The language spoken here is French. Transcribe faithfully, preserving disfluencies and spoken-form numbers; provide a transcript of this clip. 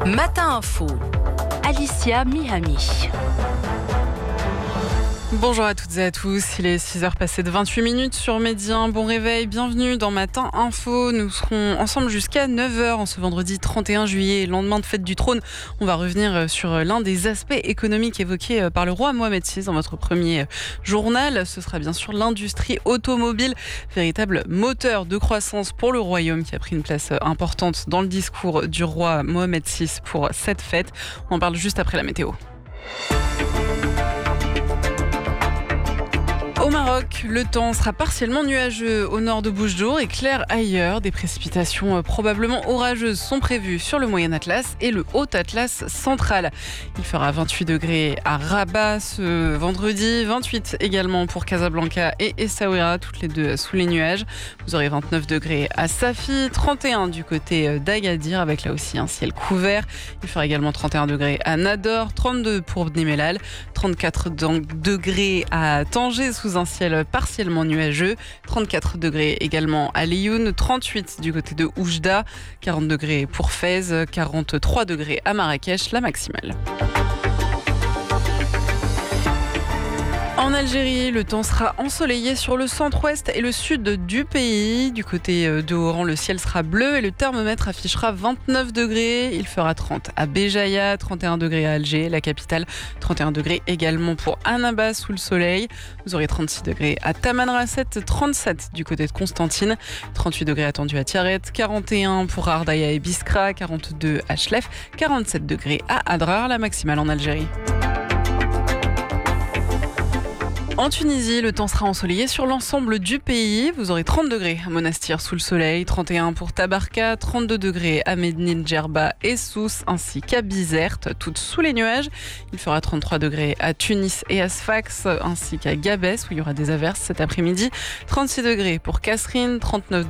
Matin Info, Alicia Mihami. Bonjour à toutes et à tous, il est six heures passées de vingt-huit minutes sur Média. Bon réveil, bienvenue dans Matin Info. Nous serons ensemble jusqu'à neuf heures en ce vendredi trente et un juillet, lendemain de fête du trône. On va revenir sur l'un des aspects économiques évoqués par le roi Mohamed six dans votre premier journal. Ce sera bien sûr l'industrie automobile, véritable moteur de croissance pour le royaume qui a pris une place importante dans le discours du roi Mohamed six pour cette fête. On en parle juste après la météo. Au Maroc, le temps sera partiellement nuageux au nord de Boujdour et clair ailleurs. Des précipitations probablement orageuses sont prévues sur le Moyen Atlas et le Haut Atlas central. Il fera vingt-huit degrés à Rabat ce vendredi, vingt-huit également pour Casablanca et Essaouira, toutes les deux sous les nuages. Vous aurez vingt-neuf degrés à Safi, trente et un du côté d'Agadir avec là aussi un ciel couvert. Il fera également trente et un degrés à Nador, trente-deux pour Bni Mellal, trente-quatre degrés à Tanger sous un ciel partiellement nuageux, trente-quatre degrés également à Lioune, trente-huit du côté de Oujda, quarante degrés pour Fès, quarante-trois degrés à Marrakech, la maximale. En Algérie, le temps sera ensoleillé sur le centre-ouest et le sud du pays. Du côté de Oran, le ciel sera bleu et le thermomètre affichera vingt-neuf degrés. Il fera trente à Béjaïa, trente et un degrés à Alger, la capitale, trente et un degrés également pour Annaba sous le soleil. Vous aurez trente-six degrés à Tamanrasset, trente-sept du côté de Constantine, trente-huit degrés attendus à Tiaret, quarante et un pour Ardaya et Biskra, quarante-deux à Chlef, quarante-sept degrés à Adrar, la maximale en Algérie. En Tunisie, le temps sera ensoleillé sur l'ensemble du pays. Vous aurez trente degrés à Monastir sous le soleil, trente et un pour Tabarka, trente-deux degrés à Medine, Djerba et Sousse, ainsi qu'à Bizerte, toutes sous les nuages. Il fera trente-trois degrés à Tunis et à Sfax, ainsi qu'à Gabès, où il y aura des averses cet après-midi. trente-six degrés pour Kasserine, trente-neuf